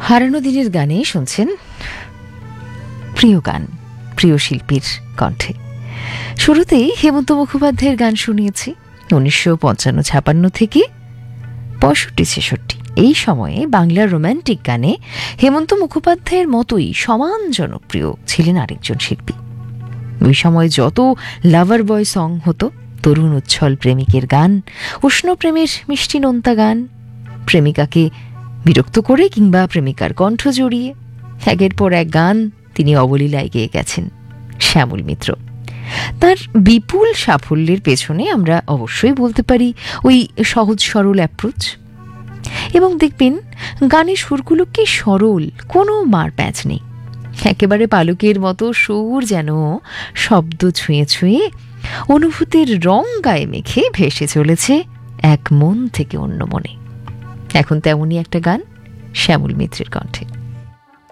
হারানো দিনের গানে শুনছেন প্রিয় গান, প্রিয় শিল্পীর কণ্ঠে। শুরুতেই হেমন্ত মুখোপাধ্যায়ের গান শুনিয়েছি 1955-56 থেকে 65-66। এই সময়ে বাংলার রোম্যান্টিক গানে হেমন্ত মুখোপাধ্যায়ের মতোই সমান জনপ্রিয় ছিলেন আরেকজন শিল্পী। ওই সময় যত লাভার বয় সং হতো, তরুণ উচ্ছল প্রেমিকের গান, উষ্ণ প্রেমের মিষ্টি নোনতা গান, প্রেমিকাকে বিরক্ত করে কিংবা প্রেমিকার কণ্ঠ জড়িয়ে একের পর এক গান তিনি অবলীলায় গেয়ে গেছেন শ্যামল মিত্র। তার বিপুল সাফল্যের পেছনে আমরা অবশ্যই বলতে পারি ওই সহজ সরল অ্যাপ্রোচ। এবং দেখবেন গানের সুরগুলো কি সরল, কোনো মার প্যাঁচ নেই, একেবারে পালকের মতো সুর যেন শব্দ ছুঁয়ে ছুঁয়ে অনুভূতির রং গায়ে মেখে ভেসে চলেছে এক মন থেকে অন্য মনে। এখন তেমনই একটা গান শ্যামল মিত্রের কণ্ঠে।